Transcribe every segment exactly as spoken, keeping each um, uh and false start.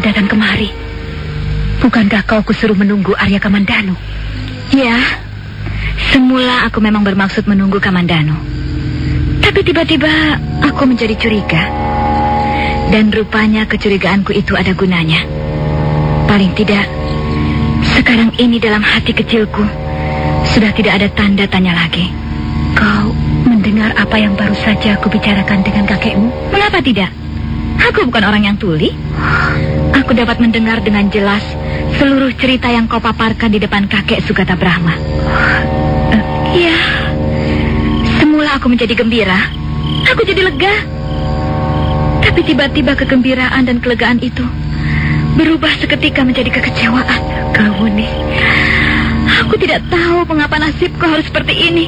datang kemari? Bukankah kau kusuruh menunggu Arya Kamandanu? Ya, semula aku memang bermaksud menunggu Kamandanu. Tapi tiba-tiba aku menjadi curiga. Dan rupanya kecurigaanku itu ada gunanya. Paling tidak, sekarang ini dalam hati kecilku sudah tidak ada tanda tanya lagi. Kau mendengar apa yang baru saja aku bicarakan dengan kakekmu? Mengapa tidak? Aku bukan orang yang tuli. Aku dapat mendengar dengan jelas seluruh cerita yang kau paparkan di depan kakek Sugata Brahma. Uh, ya, semula aku menjadi gembira. Aku jadi lega. Tapi tiba-tiba kegembiraan dan kelegaan itu berubah seketika menjadi kekecewaan. Kawuni, aku tidak tahu mengapa nasibku harus seperti ini.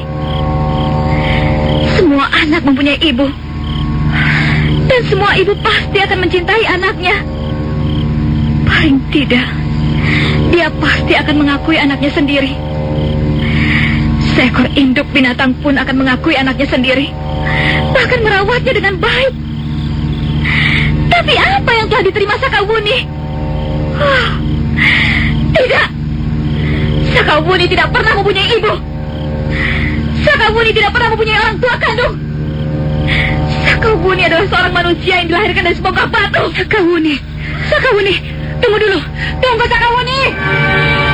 Semua anak mempunyai ibu. Dan semua ibu pasti akan mencintai anaknya. Paling tidak, dia pasti akan mengakui anaknya sendiri. Seekor induk binatang pun akan mengakui anaknya sendiri, bahkan merawatnya dengan baik. Tapi apa yang telah diterima Sakawuni? Oh, tidak. Sakawuni tidak pernah mempunyai ibu. Sakawuni tidak pernah mempunyai orang tua kandung. Sakawuni adalah seorang manusia yang dilahirkan dari sebongkah batu. Sakawuni, Sakawuni, tunggu dulu. Tunggu, Sakawuni.